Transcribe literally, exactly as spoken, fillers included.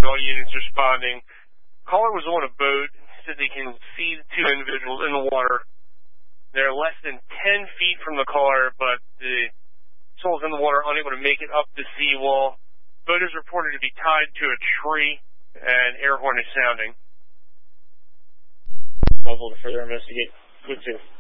all units responding. Caller was on a boat, said they can see the two individuals in the water. They're less than ten feet from the caller, but the souls in the water are unable to make it up the seawall. Boat is reported to be tied to a tree, and air horn is sounding. Level to further investigate. Good too.